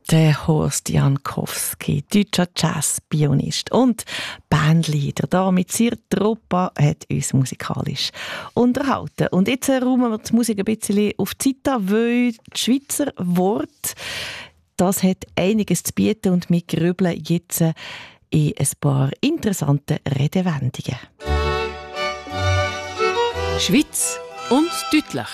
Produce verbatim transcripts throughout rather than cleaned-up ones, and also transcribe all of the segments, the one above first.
Der Horst Jankowski, deutscher Jazzpianist und Bandleader, da mit seiner Truppe hat uns musikalisch unterhalten. Und jetzt räumen wir die Musik ein bisschen auf die Seite, weil das Schweizer Wort, das hat einiges zu bieten und wir grübeln jetzt in ein paar interessante Redewendungen. Schweiz und deutlich.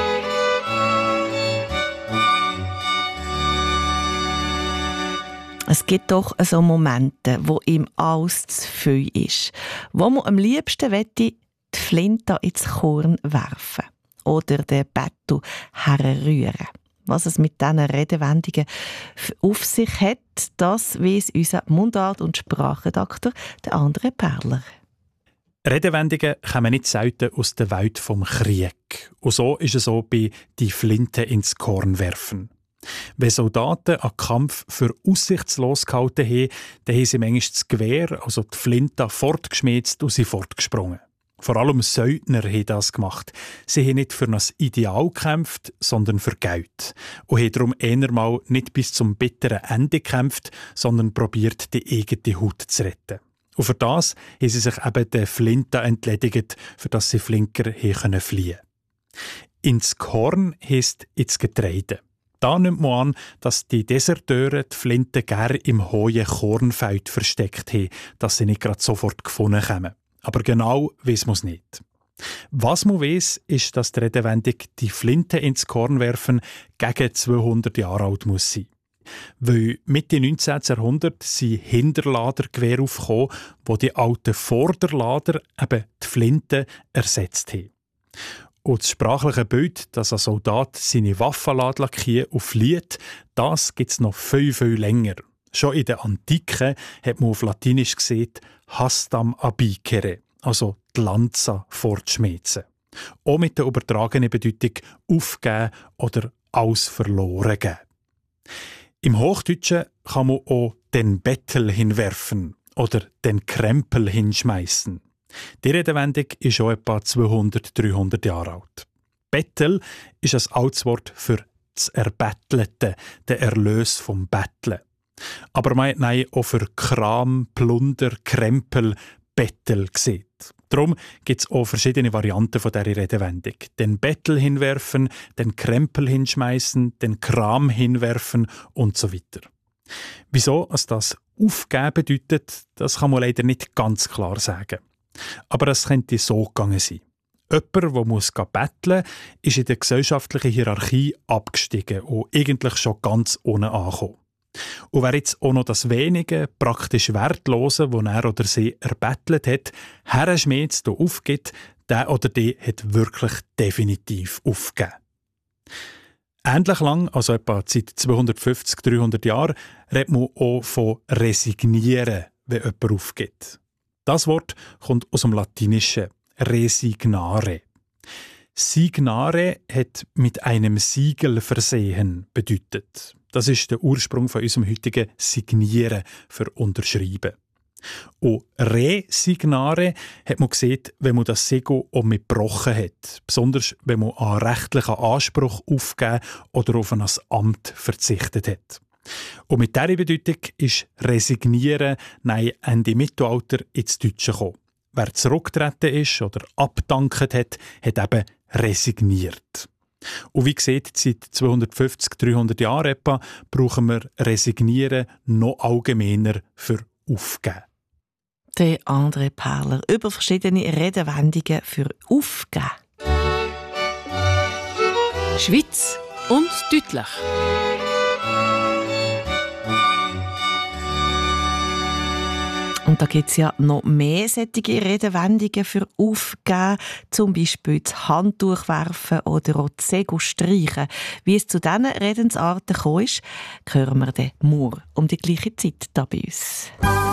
Es gibt doch so Momente, wo ihm alles zu viel ist, wo man am liebsten möchte, die Flinte ins Korn werfen oder den Bettel herrühren. Was es mit diesen Redewendungen auf sich hat, das weiss unser Mundart- und Sprachredakteur, der André Perler. Redewendungen kommen nicht selten aus der Welt vom Krieg. Und so ist es auch bei «die Flinte ins Korn werfen». Wenn Soldaten einen Kampf für aussichtslos gehalten haben, dann haben sie manchmal das Gewehr, also die Flinte, fortgeschmiert und sind fortgesprungen. Vor allem Söldner haben das gemacht. Sie haben nicht für ein Ideal gekämpft, sondern für Geld. Und haben darum eher mal nicht bis zum bitteren Ende gekämpft, sondern probiert, die eigene Haut zu retten. Und für das haben sie sich eben der Flinte entledigt, für das sie flinker haben fliehen können. Ins Korn heisst ins Getreide. Da nimmt man an, dass die Deserteure die Flinte gerne im hohen Kornfeld versteckt haben, dass sie nicht gerade sofort gefunden kommen. Aber genau weiss man es nicht. Was man weiss, ist, dass die Redewendung «die Flinte ins Korn werfen» gegen zweihundert Jahre alt muss sein. Weil Mitte neunzehnten Jahrhundert sind Hinterladergewehre aufgekommen, wo die alten Vorderlader eben die Flinte ersetzt haben. Und das sprachliche Bild, dass ein Soldat seine Waffen lackiert und flieht, das gibt es noch viel, viel länger. Schon in der Antike hat man auf Latinisch gesagt «hastam abicere», also die Lanze fortschmeißen. Auch mit der übertragenen Bedeutung «aufgeben» oder «alles verloren geben». Im Hochdeutschen kann man auch «den Bettel hinwerfen» oder «den Krempel hinschmeißen». Die Redewendung ist schon etwa zweihundert, dreihundert Jahre alt. Bettel ist ein altes Wort für das Erbettelte, der Erlös vom Betteln. Aber man hat nein auch für Kram, Plunder, Krempel, Bettel gesehen. Darum gibt es auch verschiedene Varianten von dieser Redewendung. Den Bettel hinwerfen, den Krempel hinschmeißen, den Kram hinwerfen und so weiter. Wieso es das Aufgeben bedeutet, das kann man leider nicht ganz klar sagen. Aber es könnte so gegangen sein. Jemand, der muss betteln muss, ist in der gesellschaftlichen Hierarchie abgestiegen und eigentlich schon ganz unten angekommen. Und wer jetzt auch noch das Wenige, praktisch Wertlose, das er oder sie erbettelt hat, herschmiert und aufgibt, der oder die hat wirklich definitiv aufgegeben. Ähnlich lang, also etwa seit zweihundertfünfzig, dreihundert Jahren, redet man auch von resignieren, wenn jemand aufgibt. Das Wort kommt aus dem Latinischen resignare. Signare hat mit einem Siegel versehen bedeutet. Das ist der Ursprung von unserem heutigen Signieren für Unterschreiben. Und resignare hat man gesehen, wenn man das Siegel auch mitgebrochen hat. Besonders wenn man an rechtlichen Anspruch aufgegeben oder auf ein Amt verzichtet hat. Und mit dieser Bedeutung ist resignieren nein, Ende Mittelalter ins Deutsche gekommen. Wer zurückgetreten ist oder abgedankt hat, hat eben resigniert. Und wie gesagt, seit zweihundertfünfzig, dreihundert Jahren etwa brauchen wir resignieren noch allgemeiner für aufgeben. Der André Perler über verschiedene Redewendungen für aufgeben. Schweiz und deutlich. Und da gibt es ja noch mehr solche Redewendungen für aufgeben, zum Beispiel das Handtuch werfen oder auch das Segel streichen. Wie es zu diesen Redensarten gekommen ist, hören wir den Mur um die gleiche Zeit hier bei uns.